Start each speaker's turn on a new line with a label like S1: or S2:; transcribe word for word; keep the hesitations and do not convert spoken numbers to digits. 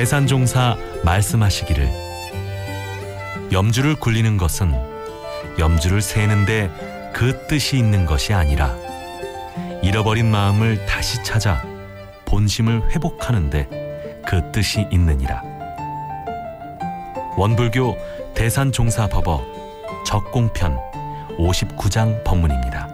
S1: 대산종사 말씀하시기를 염주를 굴리는 것은 염주를 세는데 그 뜻이 있는 것이 아니라 잃어버린 마음을 다시 찾아 본심을 회복하는데 그 뜻이 있느니라. 원불교 대산종사법어 적공편 오십구 장 법문입니다.